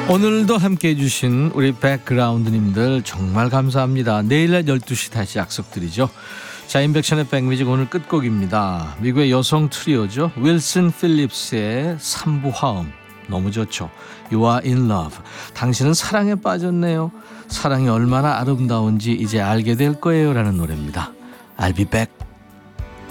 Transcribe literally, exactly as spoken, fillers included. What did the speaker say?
오늘도 함께해 주신 우리 백그라운드님들 정말 감사합니다. 내일 낮 열두 시 다시 약속드리죠. 자, 인백션의 백뮤직 오늘 끝곡입니다. 미국의 여성 트리오죠. 윌슨 필립스의 삼부 화음 너무 좋죠. You are in love. 당신은 사랑에 빠졌네요. 사랑이 얼마나 아름다운지 이제 알게 될 거예요 라는 노래입니다. I'll be back.